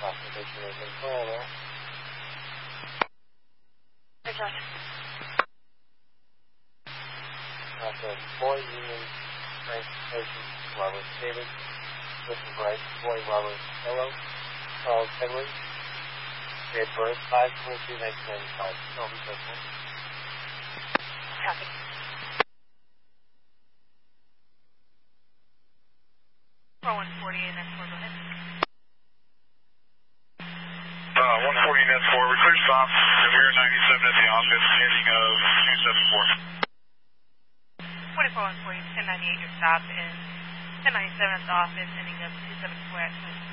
Classification is in Florida. Hey, Josh. Boy Union Transportation, Robert David, Listen Bryce, Boy Robert Hello, Charles Edwards, date of birth 5/22/1995. Shelby, Texas. Copy. 140 and F4, go ahead. 140 and F4, we're clear stop. We're 97 at the office, heading of 274. 24 140, 1098 your stop, and 1097 at the office, ending up 274 at 22.